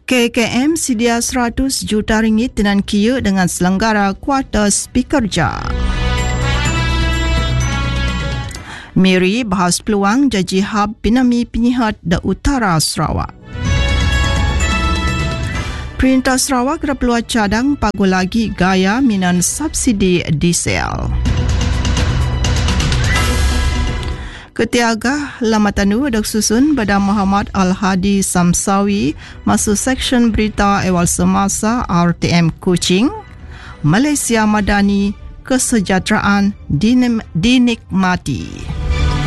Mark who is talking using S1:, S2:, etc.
S1: KKM sedia 100 juta ringgit tenan kia dengan selenggara kuartus pekerja. Mary bahas peluang Jaji Hab Pinami Penyihat di Utara Sarawak. Perintah Sarawak ada peluang cadang pagu lagi gaya minan subsidi diesel. Ketiaga Lamatanu dak susun pada Muhammad Al-Hadi Samsawi masuk seksyen berita awal semasa RTM Kuching. Malaysia Madani kesejahteraan dinikmati.